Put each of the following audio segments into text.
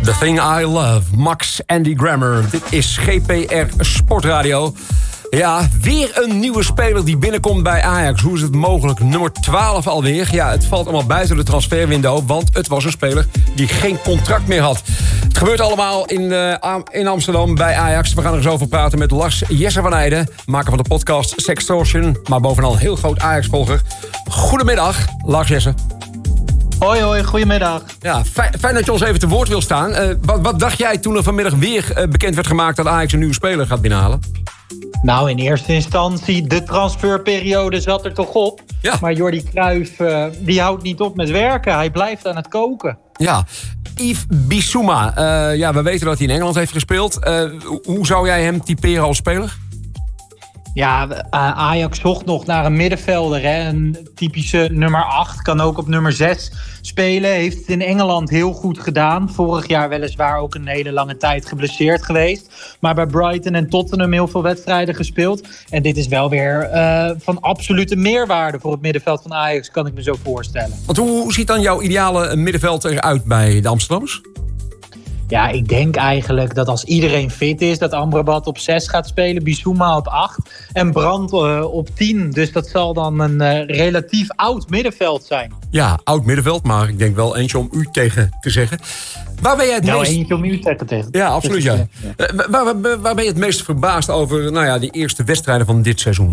The Thing I Love, Max Andy Grammer. Dit is GPR Sportradio. Ja, weer een nieuwe speler die binnenkomt bij Ajax. Hoe is het mogelijk? Nummer 12 alweer. Ja, het valt allemaal buiten de transferwindow, want het was een speler die geen contract meer had. Het gebeurt allemaal in Amsterdam bij Ajax. We gaan er eens over praten met Lars Jesse van Eijden, maker van de podcast Sextortion, maar bovenal een heel groot Ajax-volger. Goedemiddag, Lars Jesse. Hoi, goedemiddag. Ja, fijn dat je ons even te woord wil staan. Wat dacht jij toen er vanmiddag weer bekend werd gemaakt dat Ajax een nieuwe speler gaat binnenhalen? Nou, in eerste instantie, de transferperiode zat er toch op. Ja. Maar Jordi Cruijff, die houdt niet op met werken. Hij blijft aan het koken. Ja, Yves Bissouma. We weten dat hij in Engeland heeft gespeeld. Hoe zou jij hem typeren als speler? Ja, Ajax zocht nog naar een middenvelder. Hè? Een typische nummer 8. Kan ook op nummer 6 spelen. Heeft het in Engeland heel goed gedaan. Vorig jaar weliswaar ook een hele lange tijd geblesseerd geweest. Maar bij Brighton en Tottenham heel veel wedstrijden gespeeld. En dit is wel weer van absolute meerwaarde voor het middenveld van Ajax, kan ik me zo voorstellen. Want hoe ziet dan jouw ideale middenveld eruit bij de Amsterdammers? Ja, ik denk eigenlijk dat als iedereen fit is, dat Amrabat op 6 gaat spelen, Bissouma op 8 en Brandt op 10. Dus dat zal dan een relatief oud middenveld zijn. Ja, oud middenveld, maar ik denk wel eentje om u tegen te zeggen. Waar ben jij het meest... eentje om u tegen. Ja, absoluut, ja. Waar ben je het meest verbaasd over die eerste wedstrijden van dit seizoen?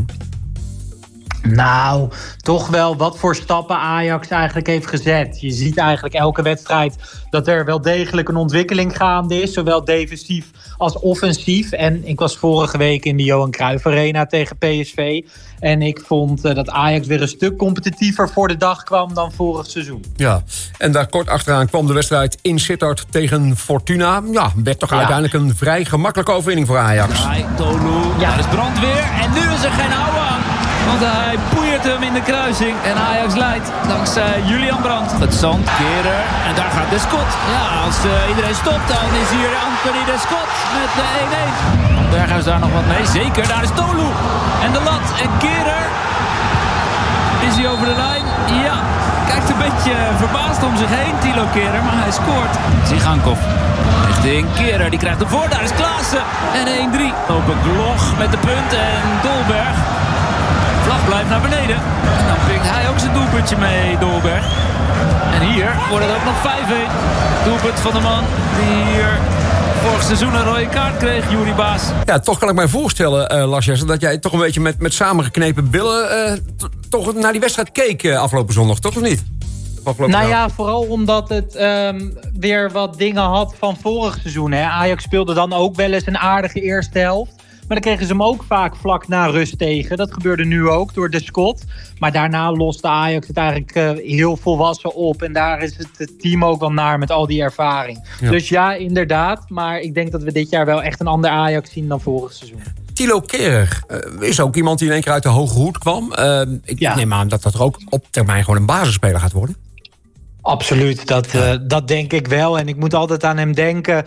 Nou, toch wel wat voor stappen Ajax eigenlijk heeft gezet. Je ziet eigenlijk elke wedstrijd dat er wel degelijk een ontwikkeling gaande is. Zowel defensief als offensief. En ik was vorige week in de Johan Cruijff Arena tegen PSV. En ik vond dat Ajax weer een stuk competitiever voor de dag kwam dan vorig seizoen. Ja, en daar kort achteraan kwam de wedstrijd in Sittard tegen Fortuna. Ja, werd toch uiteindelijk een vrij gemakkelijke overwinning voor Ajax. Ja, er is brandweer en nu is er geen houden aan. Want hij poeiert hem in de kruising. En Ajax leidt dankzij Julian Brandt. Het zand, Keren. En daar gaat Descott. Ja, als iedereen stopt, dan is hier Anthony Descott met de 1-1. Berghuis daar nog wat mee. Zeker, daar is Tolu. En de lat. En Keren. Is hij over de lijn? Ja. Kijkt een beetje verbaasd om zich heen, Thilo Keren. Maar hij scoort. Zigankov. Richting Keren. Die krijgt hem voor. Daar is Klaassen. En 1-3. Op een glog met de punt. En Dolberg. Vlag blijft naar beneden. En dan pinkt hij ook zijn doelpuntje mee, Dolberg. En hier wordt het ook nog 5-1. Doelpunt van de man die hier vorig seizoen een rode kaart kreeg, Juri Baas. Ja, toch kan ik mij voorstellen, Lars Jesse, dat jij toch een beetje met samengeknepen billen toch naar die wedstrijd keek afgelopen zondag, toch of niet? Ja, vooral omdat het weer wat dingen had van vorig seizoen. Hè. Ajax speelde dan ook wel eens een aardige eerste helft. Maar dan kregen ze hem ook vaak vlak na rust tegen. Dat gebeurde nu ook door Descott. Maar daarna loste Ajax het eigenlijk heel volwassen op. En daar is het team ook wel naar met al die ervaring. Ja. Dus ja, inderdaad. Maar ik denk dat we dit jaar wel echt een ander Ajax zien dan vorig seizoen. Thilo Keren is ook iemand die in één keer uit de hoge hoed kwam. Ik neem aan dat er ook op termijn gewoon een basisspeler gaat worden. Absoluut, dat denk ik wel. En ik moet altijd aan hem denken.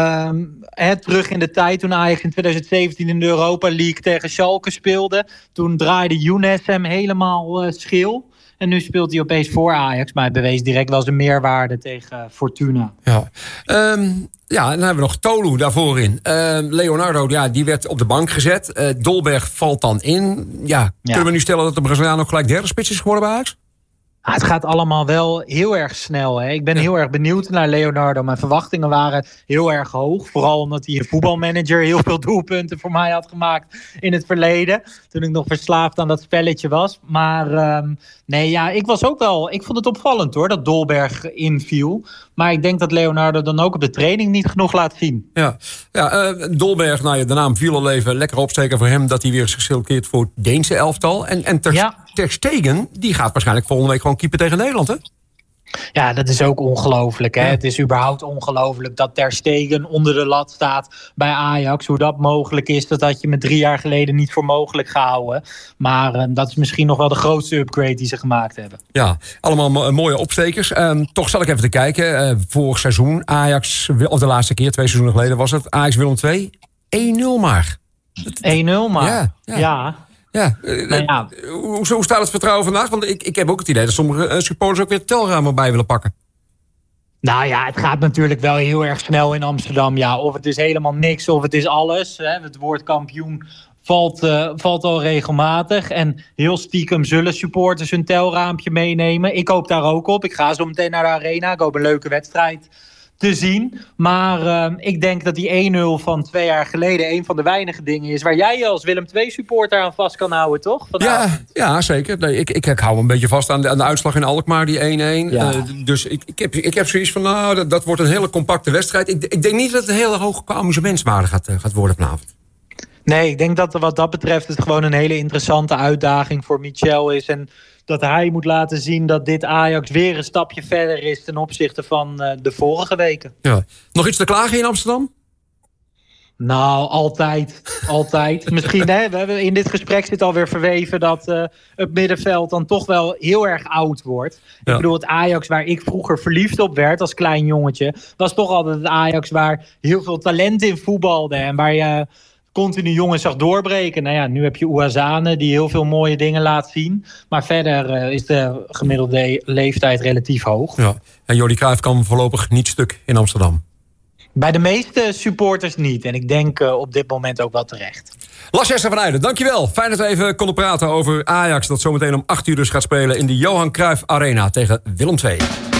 Terug in de tijd toen Ajax in 2017 in de Europa League tegen Schalke speelde. Toen draaide Younes hem helemaal scheel. En nu speelt hij opeens voor Ajax. Maar hij bewees direct wel zijn meerwaarde tegen Fortuna. Ja, en dan hebben we nog Tolu daarvoor in. Leonardo, die werd op de bank gezet. Dolberg valt dan in. Ja, kunnen we nu stellen dat de Braziliaan ook gelijk derde spits is geworden bij Ajax? Het gaat allemaal wel heel erg snel. Hè? Ik ben heel erg benieuwd naar Leonardo. Mijn verwachtingen waren heel erg hoog. Vooral omdat hij een voetbalmanager heel veel doelpunten voor mij had gemaakt in het verleden. Toen ik nog verslaafd aan dat spelletje was. Maar ik vond het opvallend hoor, dat Dolberg inviel. Maar ik denk dat Leonardo dan ook op de training niet genoeg laat zien. Dolberg, de naam viel al even. Lekker opsteken voor hem dat hij weer zich selecteert voor het Deense elftal. En Ter Stegen, die gaat waarschijnlijk volgende week gewoon keeper tegen Nederland, hè? Ja, dat is ook ongelooflijk. Hè? Ja. Het is überhaupt ongelooflijk dat Ter Stegen onder de lat staat bij Ajax. Hoe dat mogelijk is, dat had je me 3 jaar geleden niet voor mogelijk gehouden. Maar dat is misschien nog wel de grootste upgrade die ze gemaakt hebben. Ja, allemaal mooie opstekers. Toch zal ik even te kijken. Vorig seizoen, Ajax, of de laatste keer, 2 seizoenen geleden was het, Ajax Willem II, 1-0 maar. 1-0 maar, ja. Ja, hoe staat het vertrouwen vandaag? Want ik heb ook het idee dat sommige supporters ook weer telramen bij willen pakken. Nou ja, het gaat natuurlijk wel heel erg snel in Amsterdam. Ja, of het is helemaal niks, of het is alles. Hè. Het woord kampioen valt al regelmatig. En heel stiekem zullen supporters hun telraampje meenemen. Ik hoop daar ook op. Ik ga zo meteen naar de arena. Ik hoop een leuke wedstrijd te zien. Maar ik denk dat die 1-0 van 2 jaar geleden een van de weinige dingen is waar jij je als Willem II supporter aan vast kan houden, toch? Ja, zeker. Nee, ik hou een beetje vast aan de uitslag in Alkmaar, die 1-1. Ja. Dus ik heb zoiets van, nou, dat wordt een hele compacte wedstrijd. Ik denk niet dat het een hele hoge amusementswaarde gaat worden vanavond. Nee, ik denk dat wat dat betreft het gewoon een hele interessante uitdaging voor Michel is. En dat hij moet laten zien dat dit Ajax weer een stapje verder is ten opzichte van de vorige weken. Ja. Nog iets te klagen in Amsterdam? Nou, altijd. Misschien, hè, we hebben in dit gesprek zit alweer verweven dat het middenveld dan toch wel heel erg oud wordt. Ja. Ik bedoel, het Ajax waar ik vroeger verliefd op werd als klein jongetje, was toch altijd het Ajax waar heel veel talent in voetbalde en waar je continu jongens zag doorbreken. Nou ja, nu heb je Ouazzane die heel veel mooie dingen laat zien. Maar verder is de gemiddelde leeftijd relatief hoog. Ja. En Jordi Cruijff kan voorlopig niet stuk in Amsterdam. Bij de meeste supporters niet. En ik denk op dit moment ook wel terecht. Lars-Jesse van Eijden, dankjewel. Fijn dat we even konden praten over Ajax, dat zometeen om 8 uur dus gaat spelen in de Johan Cruijff Arena tegen Willem II.